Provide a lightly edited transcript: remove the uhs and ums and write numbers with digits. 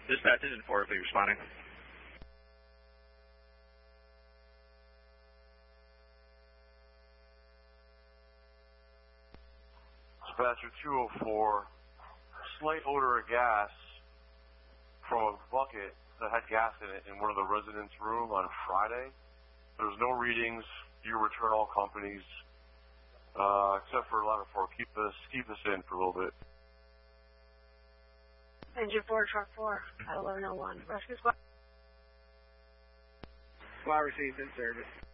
Dispatch engine 4, please responding. Dispatcher 204, slight odor of gas from a bucket that had gas in it in one of the residents' room on Friday. There's no readings. You return all companies, except for 11-4. Keep us in for a little bit. Engine 4, truck 4, at 1101. Rescue squad. Squad received in service.